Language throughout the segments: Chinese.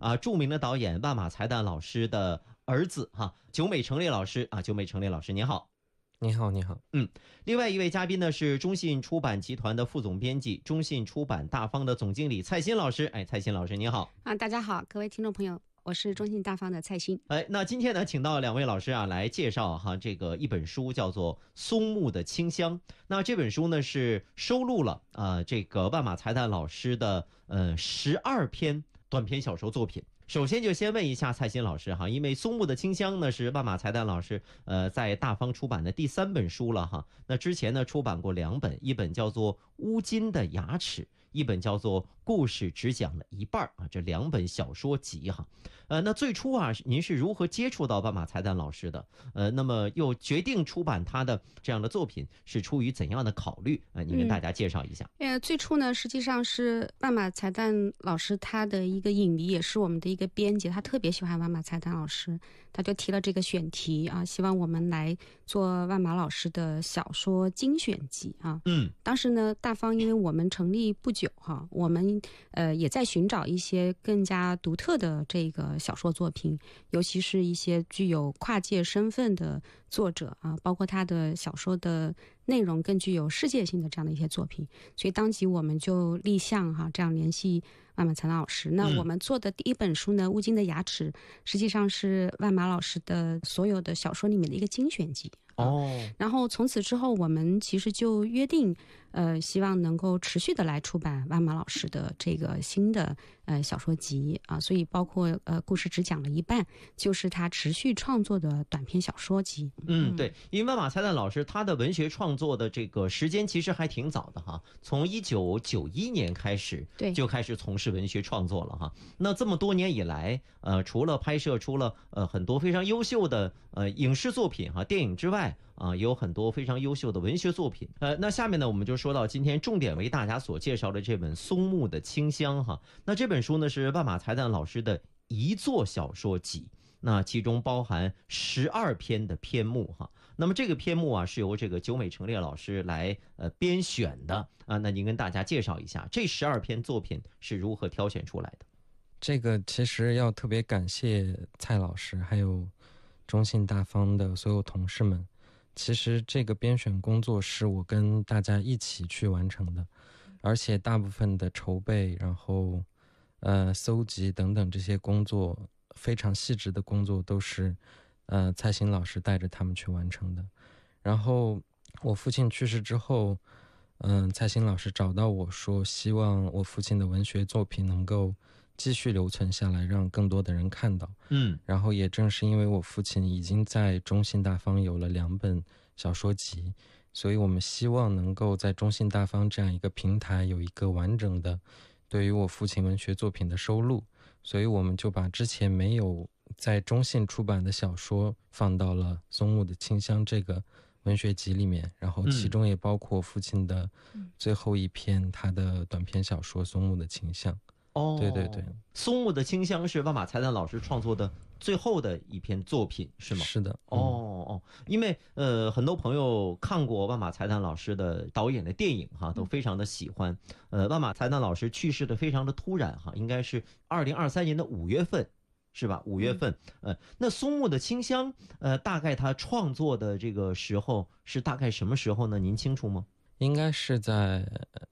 著名的导演万马才旦老师的儿子久美成烈老师久美成烈老师您好。 你好，你好。 另外一位嘉宾呢是中信出版集团的副总编辑、中信出版大方的总经理蔡欣老师。蔡欣老师您好。 大家好，各位听众朋友，我是中信大方的蔡欣。 那今天呢，请到两位老师来介绍这个一本书，叫做《松木的清香》。那这本书呢是收录了这个万马才旦老师的12篇短篇小说作品。首先就先问一下蔡欣老师因为《松木的清香》呢是万马才旦老师在大方出版的第3本书了那之前呢出版过2本，一本叫做《乌金的牙齿》，一本叫做《故事只讲了一半》这2本小说集那最初您是如何接触到万马才旦老师的？那么又决定出版他的这样的作品是出于怎样的考虑？您跟大家介绍一下。 最初呢，实际上是万马才旦老师他的一个影迷，也是我们的一个编辑，他特别喜欢万马才旦老师，他就提了这个选题希望我们来做万马老师的小说精选集当时呢，大方因为我们成立不久我们也在寻找一些更加独特的这个小说作品，尤其是一些具有跨界身份的作者包括他的小说的内容更具有世界性的这样的一些作品，所以当即我们就立项这样联系万马才旦老师。那我们做的第1本书呢，《乌金的牙齿》，实际上是万马老师的所有的小说里面的一个精选集然后从此之后我们其实就约定希望能够持续的来出版万马老师的这个新的小说集所以包括故事只讲了一半就是他持续创作的短篇小说集。 对，因为万马才旦老师他的文学创作的这个时间其实还挺早的从1991年开始就开始从事文学创作了那这么多年以来除了拍摄出了很多非常优秀的影视作品电影之外也有很多非常优秀的文学作品。那下面呢，我们就说到今天重点为大家所介绍的这本《松木的清香》那这本书呢是万马才旦老师的遗作小说集，那其中包含12篇的篇目那么这个篇目是由这个久美成烈老师来编选的那您跟大家介绍一下这12篇作品是如何挑选出来的？ 这个其实要特别感谢蔡老师还有中信大方的所有同事们，其实这个编选工作是我跟大家一起去完成的，而且大部分的筹备然后搜集等等这些工作非常细致的工作都是蔡欣老师带着他们去完成的。然后我父亲去世之后蔡欣老师找到我说希望我父亲的文学作品能够继续留存下来，让更多的人看到。然后也正是因为我父亲已经在中信大方有了2本小说集，所以我们希望能够在中信大方这样一个平台有一个完整的对于我父亲文学作品的收录，所以我们就把之前没有在中信出版的小说放到了《松木的清香》这个文学集里面，然后其中也包括父亲的最后一篇他的短篇小说《松木的清香》。对对对， 松木的清香是万马才旦老师创作的最后的一篇作品是吗？ 是的。 因为很多朋友看过万马才旦老师的导演的电影都非常的喜欢。万马才旦老师去世的非常的突然应该是2023年的5月份是吧？5月份。那松木的清香大概他创作的这个时候是大概什么时候呢？您清楚吗？ 应该是在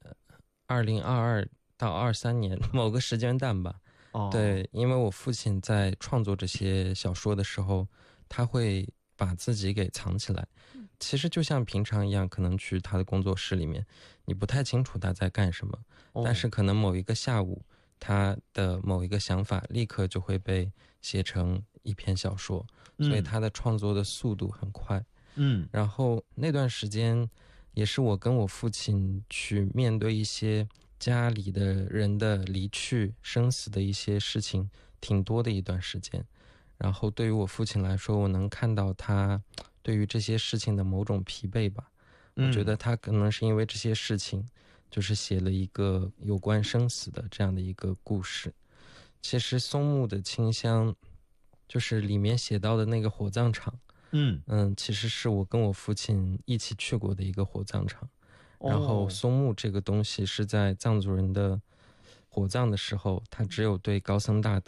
2022到23年某个时间段吧。对，因为我父亲在创作这些小说的时候他会把自己给藏起来，其实就像平常一样，可能去他的工作室里面你不太清楚他在干什么但是可能某一个下午他的某一个想法立刻就会被写成一篇小说所以他的创作的速度很快然后那段时间也是我跟我父亲去面对一些家里的人的离去生死的一些事情挺多的一段时间，然后对于我父亲来说我能看到他对于这些事情的某种疲惫吧。我觉得他可能是因为这些事情就是写了一个有关生死的这样的一个故事。其实松木的清香就是里面写到的那个火葬场其实是我跟我父亲一起去过的一个火葬场然后松木这个东西是在藏族人的火葬的时候它只有对高僧大德